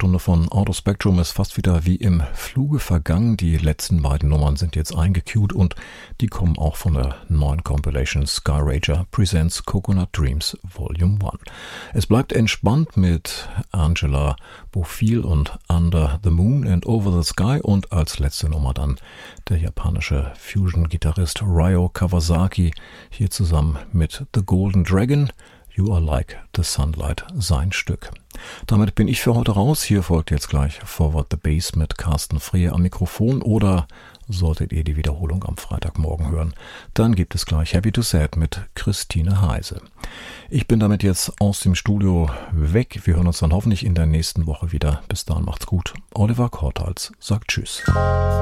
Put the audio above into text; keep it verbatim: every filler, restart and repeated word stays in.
Stunde von Auto Spectrum ist fast wieder wie im Fluge vergangen. Die letzten beiden Nummern sind jetzt eingecued und die kommen auch von der neuen Compilation Sky Rager Presents Coconut Dreams Volume eins. Es bleibt entspannt mit Angela Bofill und Under the Moon and Over the Sky und als letzte Nummer dann der japanische Fusion-Gitarrist Ryo Kawasaki hier zusammen mit The Golden Dragon. You Are Like the Sunlight, sein Stück. Damit bin ich für heute raus. Hier folgt jetzt gleich Forward the Bass mit Carsten Frehe am Mikrofon oder solltet ihr die Wiederholung am Freitagmorgen hören, dann gibt es gleich Happy to Sad mit Christine Heise. Ich bin damit jetzt aus dem Studio weg. Wir hören uns dann hoffentlich in der nächsten Woche wieder. Bis dahin macht's gut. Oliver Kortals sagt Tschüss.